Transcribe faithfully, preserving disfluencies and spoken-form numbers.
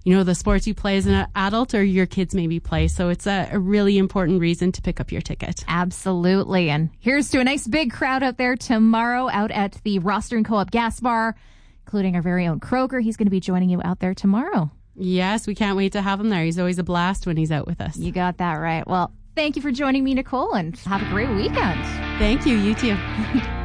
you know, the sports you play as an adult or your kids maybe play. So it's a, a really important reason to pick up your ticket. Absolutely. And here's to a nice big crowd out there tomorrow out at the Rostern Co-op Gas Bar, including our very own Kroger. He's going to be joining you out there tomorrow. Yes, we can't wait to have him there. He's always a blast when he's out with us. You got that right. Well, thank you for joining me, Nicole, and have a great weekend. Thank you. You too.